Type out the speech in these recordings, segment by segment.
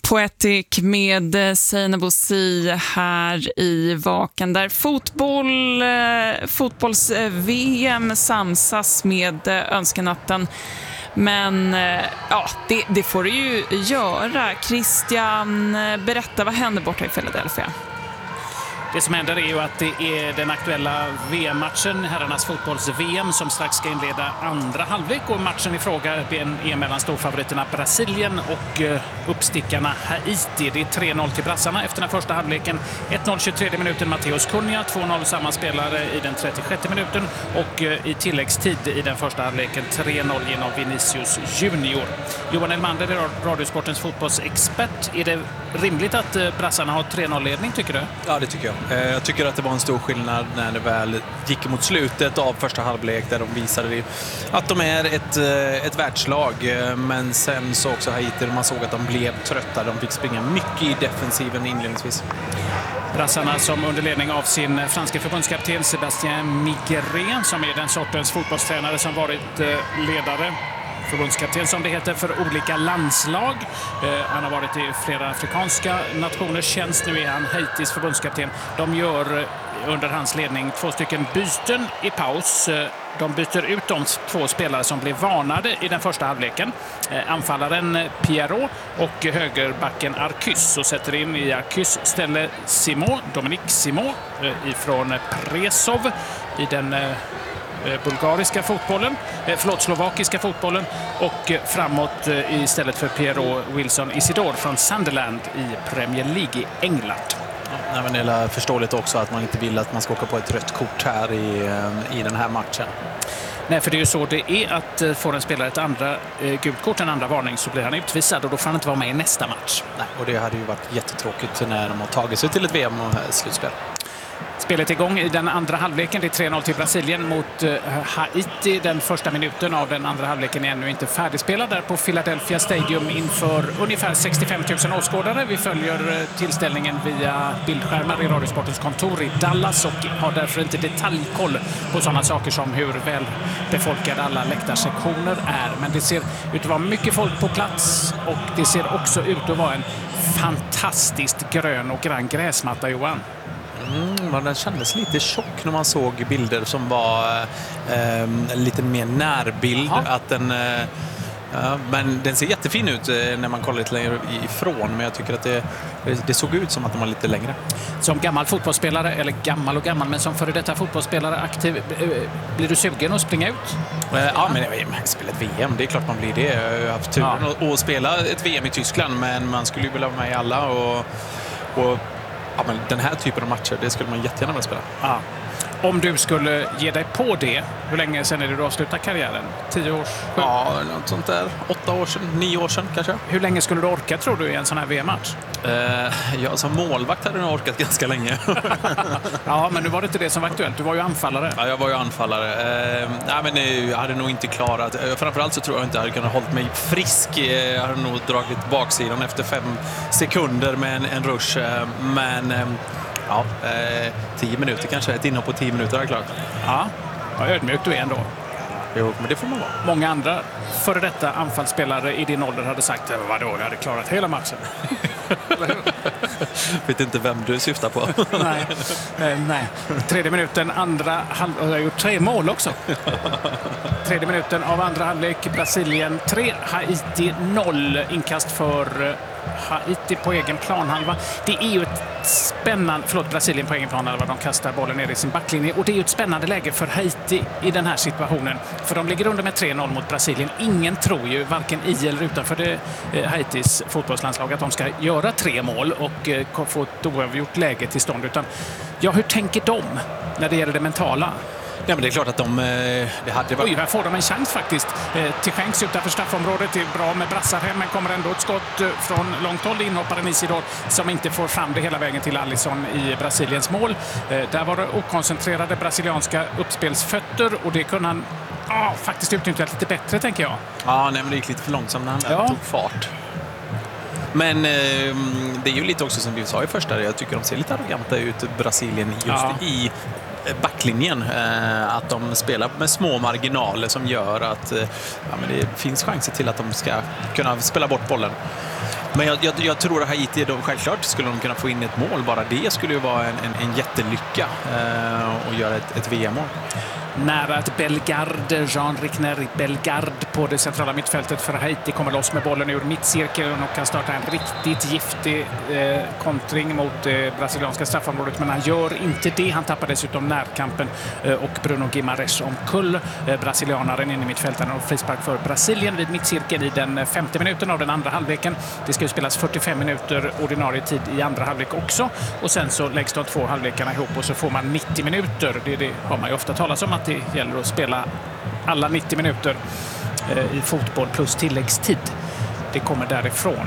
Poetic med Seinabo Si här i Vaken, där fotbolls-VM samsas med önskanatten. Men ja, det får du ju göra. Christian, berätta, vad händer borta i Philadelphia? Det som händer är ju att det är den aktuella VM-matchen, herrarnas fotbolls-VM, som strax ska inleda andra halvlek. Och matchen i fråga är mellan storfavoriterna Brasilien och uppstickarna Haiti. Det är 3-0 till brassarna efter den första halvleken. 1-0 23 minuten Mateus Cunha, 2-0 samma spelare i den 36 minuten. Och i tilläggstid i den första halvleken 3-0 genom Vinicius Junior. Johan Elmander är Radiosportens fotbollsexpert. Är det rimligt att brassarna har 3-0-ledning, tycker du? Ja, det tycker jag. Jag tycker att det var en stor skillnad när det väl gick mot slutet av första halvlek, där de visade att de är ett världslag. Men sen så också Haiti, man såg att de blev trötta. De fick springa mycket i defensiven inledningsvis. Brassarna som under ledning av sin franska förbundskapten Sébastien Migueret, som är den sortens fotbollstränare som varit ledare, förbundskapten som det heter, för olika landslag. Han har varit i flera afrikanska nationers tjänst. Nu är han Haitis förbundskapten. De gör under hans ledning 2 stycken byten i paus. De byter ut de 2 spelare som blev varnade i den första halvleken. Anfallaren Pierrot och högerbacken Arcus, och sätter in i Arcus ställe Dominique Simon ifrån Presov i den slovakiska fotbollen, och framåt istället för Pierrot Wilson Isidore från Sunderland i Premier League i England. Ja, men det är förståeligt också att man inte vill att man ska åka på ett rött kort här i den här matchen. Nej, för det är ju så det är, att får en spelare ett andra gult kort, en andra varning, så blir han utvisad och då får han inte vara med i nästa match. Nej, och det hade ju varit jättetråkigt när de har tagit sig till ett VM-slutspel. Spelet är igång i den andra halvleken. Det är 3-0 till Brasilien mot Haiti. Den första minuten av den andra halvleken är ännu inte färdigspelad där på Philadelphia Stadium inför ungefär 65 000 åskådare. Vi följer tillställningen via bildskärmar i Radiosportens kontor i Dallas och har därför inte detaljkoll på sådana saker som hur väl befolkade alla läktarsektioner är. Men det ser ut att vara mycket folk på plats, och det ser också ut att vara en fantastiskt grön och grann gräsmatta, Johan. Men den kändes lite tjock när man såg bilder som var lite mer närbild. Att men den ser jättefin ut när man kollar lite längre ifrån. Men jag tycker att det såg ut som att den var lite längre. Som gammal fotbollsspelare, eller gammal, men som före detta fotbollsspelare aktiv, blir du sugen att springa ut? Ja, men jag spelar ett VM, det är klart man blir det. Jag har haft turen att spela ett VM i Tyskland, men man skulle ju vilja vara med i alla. Och ja, men den här typen av matcher, det skulle man jättegärna vilja spela. Ja. Om du skulle ge dig på det, hur länge sedan är det du avslutar karriären? 10 år? 7? Ja, något sånt där. 8 år sedan, 9 år sedan kanske. Hur länge skulle du orka, tror du, i en sån här VM-match? Ja, som målvakt hade jag orkat ganska länge. Ja, men nu var det inte det som var aktuellt. Du var ju anfallare. Ja, jag var ju anfallare. Nej, men jag hade nog inte klarat. Framförallt så tror jag inte jag hade kunnat hålla mig frisk. Jag hade nog dragit baksidan efter 5 sekunder med en rush. Men ja, 10 minuter kanske. Ett inhopp på 10 minuter är klart. Ja, vad ödmjuk du är ändå. Jo, men det får man vara. Många andra före detta anfallsspelare i din ålder hade sagt, vadå, jag hade klarat hela matchen. Vet inte vem du syftar på. Nej. 3:e minuten, andra halvlek. Jag har gjort 3 mål också. 3:e minuten av andra halvlek. Brasilien 3, Haiti 0. Inkast för Haiti på egen planhalva. Det är ju ett spännande... Brasilien på egen planhalva. De kastar bollen ner i sin backlinje. Och det är ju ett spännande läge för Haiti i den här situationen. För de ligger under med 3-0 mot Brasilien. Ingen tror ju, varken i eller utanför Haitis fotbollslandslag, att de ska göra 3 mål och få ett oavgjort läge till stånd. Utan, ja, hur tänker de när det gäller det mentala? Ja, men det är klart att det hade varit... Oj, här får de en chans faktiskt. Till skänks utanför straffområdet. Det är bra med brassar hem, men kommer ändå ett skott från långt håll. Inhopparen Isidore som inte får fram det hela vägen till Alisson i Brasiliens mål. Där var det okoncentrerade brasilianska uppspelsfötter, och det kunde han faktiskt utnyttja lite bättre, tänker jag. Ja, nej, men det gick lite för långsamt när han tog fart. Men det är ju lite också som vi sa i första. Jag tycker de ser lite arroganta ut, Brasilien, just i backlinjen. Att de spelar med små marginaler som gör att men det finns chanser till att de ska kunna spela bort bollen. Men jag tror att Haiti, självklart skulle de kunna få in ett mål. Bara det skulle ju vara en jättelycka och göra ett VM-mål. Nära att Jean-Rickner Bellegarde på det centrala mittfältet för Haiti kommer loss med bollen ur mittcirkeln och kan starta en riktigt giftig kontring mot det brasilianska straffområdet, men han gör inte det. Han tappar dessutom närkampen och Bruno Guimaraes omkull brasilianaren in i mittfälten och frispark för Brasilien vid mittcirkeln i den 50 minuten av den andra halvleken. Det ska ju spelas 45 minuter ordinarie tid i andra halvlek också, och sen så läggs de 2 halvlekarna ihop och så får man 90 minuter. Det har man ju ofta talat om, att det gäller att spela alla 90 minuter i fotboll plus tilläggstid. Det kommer därifrån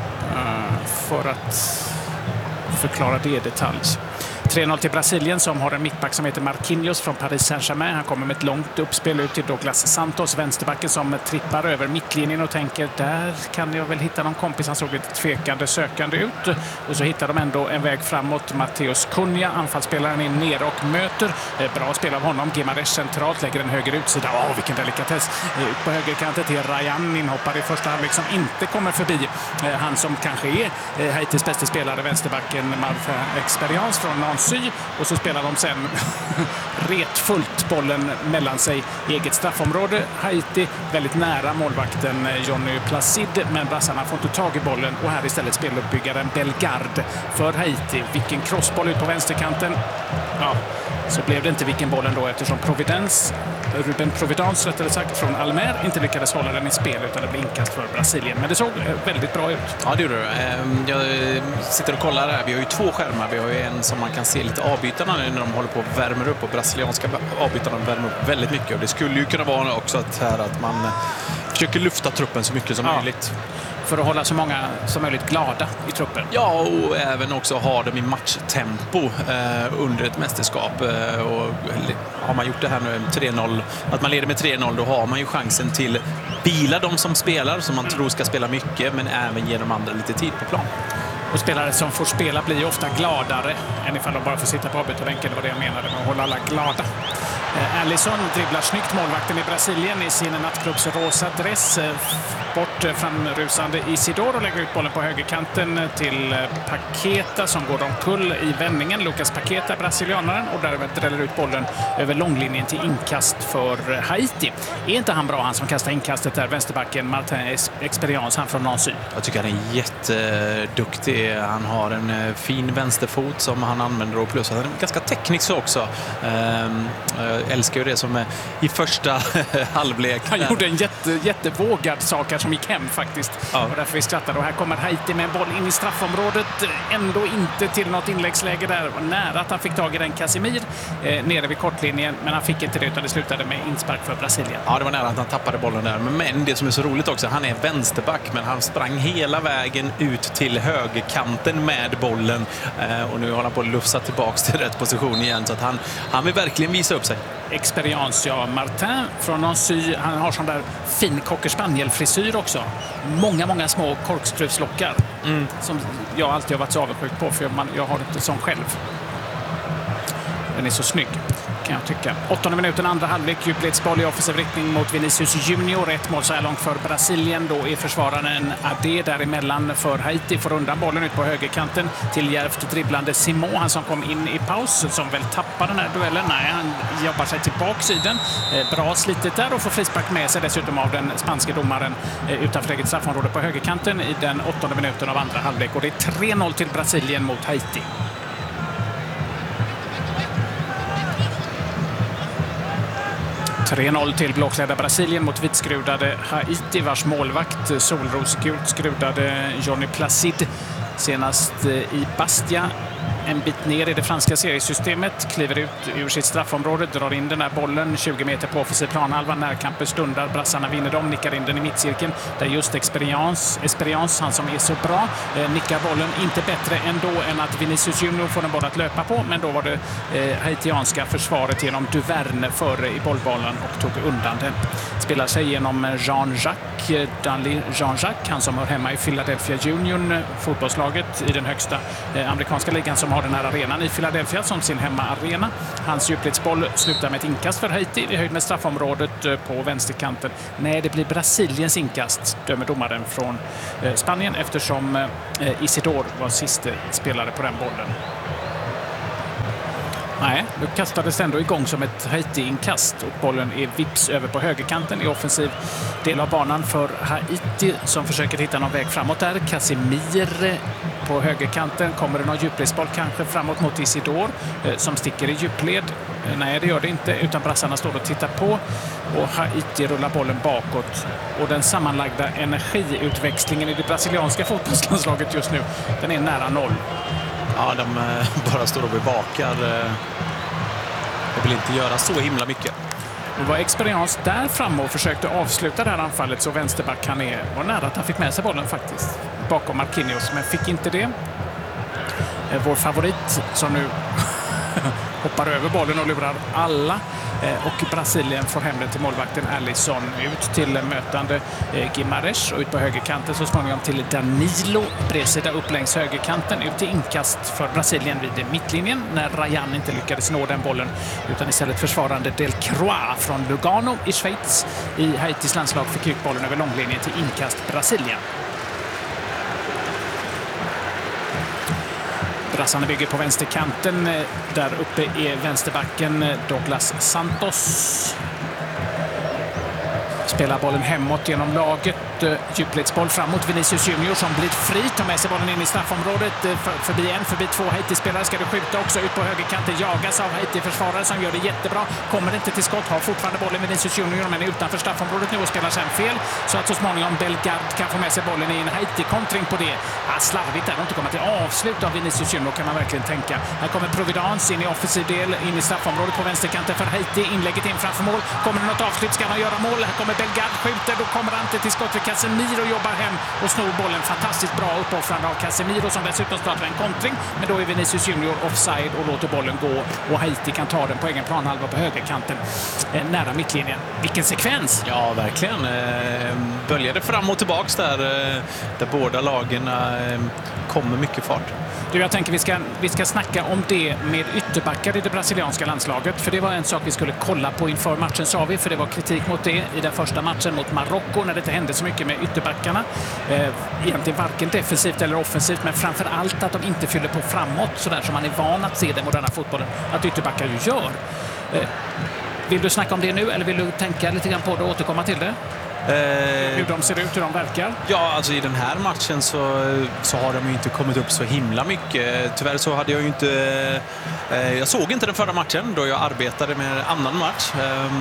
för att förklara det i detalj. 3-0 till Brasilien som har en mittback som heter Marquinhos från Paris Saint-Germain. Han kommer med ett långt uppspel ut till Douglas Santos, vänsterbacken, som trippar över mittlinjen och tänker där kan jag väl hitta någon kompis. Han såg lite tvekande, sökande ut och så hittar de ändå en väg framåt. Mateus Cunha, anfallsspelaren, är ner och möter. Bra spel av honom. Guimaraes centralt lägger en höger utsida. Vilken delikatess. Ut på högerkanten till Ryan, inhoppare i första halvlek som inte kommer förbi. Han som kanske är Haitis bästa spelare, vänsterbacken Martin Experience från Nancy, och så spelar de sen retfullt bollen mellan sig i eget straffområde. Haiti väldigt nära målvakten Johnny Placide, men brassarna får inte tag i bollen och här istället speluppbyggaren Bellegarde för Haiti. Vilken crossboll ut på vänsterkanten. Ja, så blev det inte vilken bollen då, eftersom Ruben Providence rättare sagt från Almer inte lyckades hålla den i spel, utan det blev inkast för Brasilien. Men det såg väldigt bra ut. Ja, det gjorde det. Jag sitter och kollar här. Vi har ju 2 skärmar. Vi har ju en som man kan se lite avbytarna när de håller på och värmer upp, och brasilianska avbytarna värmer upp väldigt mycket. Och det skulle ju kunna vara också att man försöker lufta truppen så mycket som möjligt. För att hålla så många som möjligt glada i truppen. Ja, och även också ha dem i matchtempo under ett mästerskap. Och har man gjort det här nu 3-0, att man leder med 3-0, då har man ju chansen till bila de som spelar, som man tror ska spela mycket, men även ge de andra lite tid på plan. Och spelare som får spela blir ju ofta gladare än ifall de bara får sitta på avbytarbänken. Det var det jag menade med att hålla alla glada. Alisson dribblar snyggt, målvakten i Brasilien, i sin nattklubbsrosa dress. Bort framrusande Isidoro och lägger ut bollen på högerkanten till Paqueta som går omkull i vändningen. Lucas Paqueta, brasilianaren, och därmed dräller ut bollen över långlinjen till inkast för Haiti. Är inte han bra, han som kastar inkastet där, vänsterbacken Martin Experience, han från Nancy? Jag tycker han är jätteduktig. Han har en fin vänsterfot som han använder, och plus han är ganska teknisk också. Jag älskar ju det som är i första halvlek. Han gjorde en jättevågad sak som gick hem faktiskt. Ja. Och därför vi skrattade. Och här kommer Haiti med en boll in i straffområdet. Ändå inte till något inläggsläge där. Nära att han fick tag i den Casemir nere vid kortlinjen. Men han fick inte det, utan det slutade med inspark för Brasilien. Ja, det var nära att han tappade bollen där. Men det som är så roligt också, han är vänsterback, men han sprang hela vägen ut till högerkanten med bollen. Och nu håller han på att lufsa tillbaka till rätt position igen. Så att han vill verkligen visa upp sig. Experience, ja. Martin från Nancy, han har sån där fin cockerspaniel-frisyr också. Många små korkskruvslockar som jag alltid har varit så avundsjuk på, för jag har inte sån själv. Den är så snygg, kan jag tycka. 8:e minuten, andra halvlek, djupledsboll i offensiv riktning mot Vinicius Junior. 1 mål så här långt för Brasilien. Då är försvararen Ade däremellan för Haiti. Får undan bollen ut på högerkanten till djärvt dribblande Simon. Han som kom in i paus, som väl tappar den här duellen. Nej, han jobbar sig tillbaka i den. Bra slitet där och får frispark med sig dessutom av den spanske domaren utanför eget straffområde på högerkanten i den 8:e minuten av andra halvlek. Och det är 3-0 till Brasilien mot Haiti. 3-0 till blåklädda Brasilien mot vitskrudade Haiti, vars målvakt solrosgult skrudade Johnny Placide senast i Bastia. En bit ner i det franska seriesystemet, kliver ut ur sitt straffområde, drar in den här bollen 20 meter på offensiv planhalva. Närkampen stundar, brassarna vinner dem, nickar in den i mittcirkeln där just Experience, han som är så bra, nickar bollen. Inte bättre ändå än att Vinicius Junior får en boll att löpa på, men då var det haitianska försvaret genom Duverne före i bollbollen och tog undan den. Spelar sig genom Jean-Jacques, han som hör hemma i Philadelphia Union, fotbollslaget i den högsta amerikanska ligan, som har har den här arenan i Philadelphia som sin hemmaarena. Hans djupledsboll slutar med ett inkast för Haiti i höjd med straffområdet på vänsterkanten. Nej, det blir Brasiliens inkast, dömer domaren från Spanien, eftersom Isidore var sista spelare på den bollen. Nej, nu kastades det ändå igång som ett Haiti-inkast och bollen är vips över på högerkanten i offensiv del av banan för Haiti som försöker hitta någon väg framåt där. Casemiro på högerkanten. Kommer det någon djupledsboll kanske framåt mot Isidore som sticker i djupled? Nej, det gör det inte, utan brassarna står och tittar på och Haiti rullar bollen bakåt. Och den sammanlagda energiutväxlingen i det brasilianska fotbollslandslaget just nu, den är nära noll. Ja, de bara står och bevakar. De vill inte göra så himla mycket. Det var Experience där framme och försökte avsluta det här anfallet, så vänsterback han är. Var nära att han fick med sig bollen faktiskt bakom Marquinhos, men fick inte det. Vår favorit som nu hoppar över bollen och lurar alla. Och Brasilien får hem den till målvakten Alisson, ut till mötande Guimarães och ut på högerkanten så småningom till Danilo. Bredsida upp längs högerkanten, ut till inkast för Brasilien vid mittlinjen när Rayan inte lyckades nå den bollen, utan istället försvarande Delcroix från Lugano i Schweiz i Haitis landslag fick ut bollen över långlinjen till inkast Brasilien. Brassarna bygger på vänsterkanten. Där uppe är vänsterbacken Douglas Santos. Spelar bollen hemåt genom laget. Djupledsboll framåt. Vinicius Junior som blir fri. Tar med sig bollen in i straffområdet. Förbi två Haiti-spelare. Ska det skjuta också ut på högerkanten. Jagas av Haiti-försvarare som gör det jättebra. Kommer inte till skott. Har fortfarande bollen Vinicius Junior, men är utanför straffområdet nu och spelar sen fel. Så att så småningom Bellegarde kan få med sig bollen i en Haiti-kontring på det. Slarvigt där. De inte kommer till avslut av Vinicius Junior, kan man verkligen tänka. Här kommer Providence in i offensiv del. In i straffområdet på vänsterkanten för Haiti. Inlägget in framför mål. Kommer det något avslut ska han göra mål. Här kommer Bellegarde, skjuter. Då kommer han inte till skott. Casemiro jobbar hem och snor bollen. Fantastiskt bra uppoffrande av Casemiro som dessutom startar en kontring. Men då är Vinicius Junior offside och låter bollen gå. Och Haiti kan ta den på egen planhalva på högerkanten nära mittlinjen. Vilken sekvens! Ja, verkligen. Böljade fram och tillbaks där båda lagen kommer mycket fart. Du, jag tänker vi ska snacka om det med ytterbackar i det brasilianska landslaget. För det var en sak vi skulle kolla på inför matchen, sa vi. För det var kritik mot det i den första matchen mot Marocko när det inte hände så mycket med ytterbackarna. Egentligen varken defensivt eller offensivt, men framför allt att de inte fyller på framåt sådär som man är van att se den moderna fotbollen att ytterbackar ju gör. Vill du snacka om det nu eller vill du tänka lite grann på det och återkomma till det? Hur de ser ut, hur de verkar? Ja, alltså i den här matchen så har de ju inte kommit upp så himla mycket. Tyvärr så hade jag ju inte... jag såg inte den förra matchen då jag arbetade med en annan match.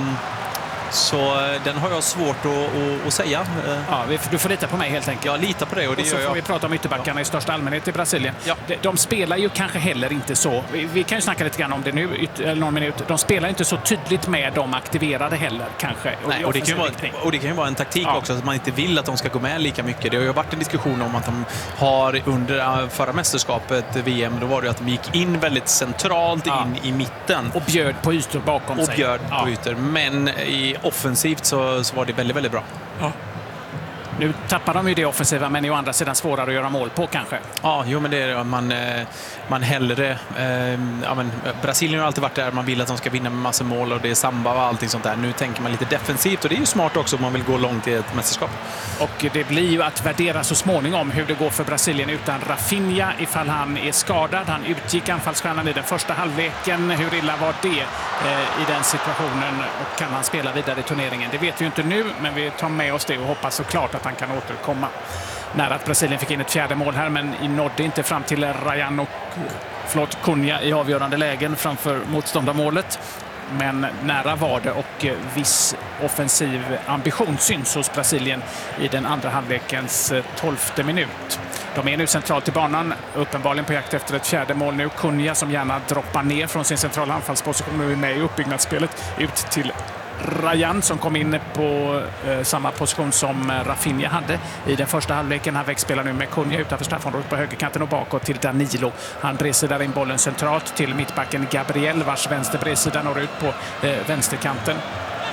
Så den har jag svårt att säga. Ja, du får lita på mig helt enkelt. Jag litar på det och det så gör jag. Får vi prata om ytterbackarna i största allmänhet i Brasilien. Ja. De spelar ju kanske heller inte så. Vi kan ju snacka lite grann om det nu, eller någon minut. De spelar inte så tydligt med de aktiverade heller kanske. Nej, och det kan ju vara en taktik också, att man inte vill att de ska gå med lika mycket. Det har ju varit en diskussion om att de har under förra mästerskapet, VM, då var det att de gick in väldigt centralt in i mitten. Och bjöd på ytor bakom sig. Och bjöd på ytor. Men i offensivt så var det väldigt, väldigt bra. Ja. Nu tappar de ju det offensiva, men är å andra sidan svårare att göra mål på kanske. Ja, jo, men det är man hellre... Brasilien har alltid varit där man vill att de ska vinna med massor mål och det är samba och allting sånt där. Nu tänker man lite defensivt och det är ju smart också om man vill gå långt i ett mästerskap. Och det blir ju att värdera så småningom hur det går för Brasilien utan Rafinha ifall han är skadad. Han utgick anfallsstjärnan i den första halvleken. Hur illa var det i den situationen och kan han spela vidare i turneringen? Det vet vi ju inte nu, men vi tar med oss det och hoppas såklart att han kan återkomma. Nära att Brasilien fick in ett fjärde mål här, men nådde inte fram till Rayan och Cunha i avgörande lägen framför motståndarmålet. Men nära var det och viss offensiv ambition syns hos Brasilien i den andra halvlekens 12:e minut. De är nu centralt i banan, uppenbarligen på jakt efter ett fjärde mål nu. Cunha som gärna droppar ner från sin centrala anfallsposition och är med i uppbyggnadsspelet ut till Rayan som kom in på samma position som Rafinha hade i den första halvleken. Han växspelar nu med Cunha utanför straffområdet på högerkanten och bakåt till Danilo. Han bredsidar in bollen centralt till mittbacken Gabriel vars vänster bredsida når ut på vänsterkanten.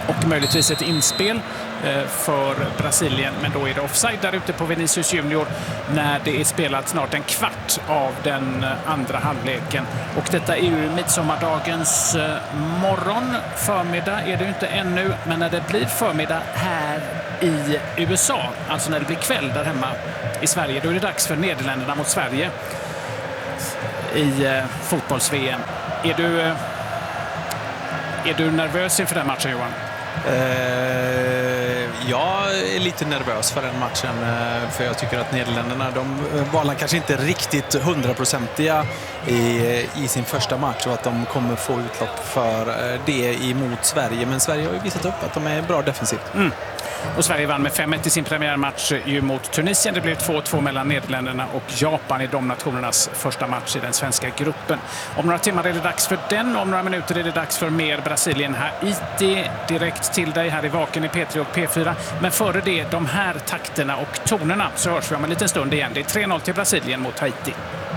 och möjligtvis ett inspel för Brasilien, men då är det offside där ute på Vinicius Junior när det är spelat snart en kvart av den andra halvleken. Och detta är ju midsommardagens morgon. Förmiddag är det ju inte ännu, men när det blir förmiddag här i USA, alltså när det blir kväll där hemma i Sverige, då är det dags för Nederländerna mot Sverige i fotbolls-VM. Är du nervös inför den matchen, Johan? Jag är lite nervös för den matchen, för jag tycker att Nederländerna, de var kanske inte riktigt 100-procentiga i sin första match och att de kommer få utlopp för det emot Sverige. Men Sverige har ju visat upp att de är bra defensivt. Och Sverige vann med 5-1 i sin premiärmatch mot Tunisien. Det blev 2-2 mellan Nederländerna och Japan i de nationernas första match i den svenska gruppen. Om några timmar är det dags för den. Om några minuter är det dags för mer Brasilien-Haiti direkt till dig här i Vaken i P3 och P4. Men före det, de här takterna och tonerna, så hörs vi om en liten stund igen. Det är 3-0 till Brasilien mot Haiti.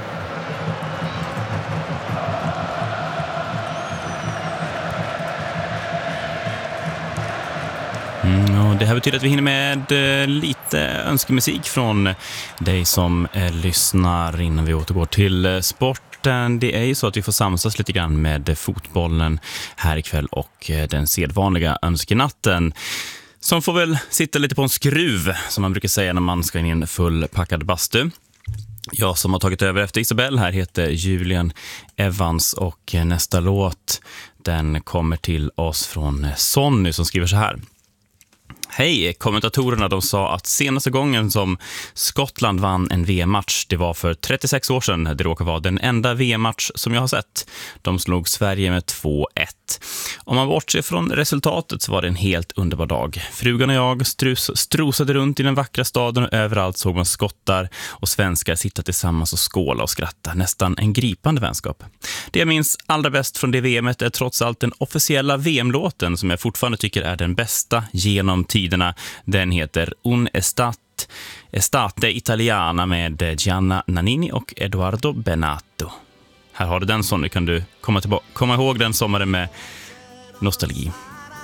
Och det här betyder att vi hinner med lite önskemusik från dig som lyssnar innan vi återgår till sporten. Det är ju så att vi får samsas lite grann med fotbollen här ikväll och den sedvanliga önskenatten som får väl sitta lite på en skruv, som man brukar säga när man ska in i en fullpackad bastu. Jag som har tagit över efter Isabel här heter Julian Evans och nästa låt, den kommer till oss från Sonny som skriver så här. Hej, kommentatorerna de sa att senaste gången som Skottland vann en VM-match, det var för 36 år sedan. Det råkar vara den enda VM-match som jag har sett. De slog Sverige med 2-1. Om man bortser från resultatet så var det en helt underbar dag. Frugan och jag strosade runt i den vackra staden och överallt såg man skottar och svenskar sitta tillsammans och skåla och skratta. Nästan en gripande vänskap. Det jag minns allra bäst från det VMet är trots allt den officiella VM-låten som jag fortfarande tycker är den bästa genom tiderna. Den heter Un Estate Italiana med Gianna Nannini och Edoardo Bennato. Här har du den, Sonny. Kan du komma ihåg den sommaren med nostalgi?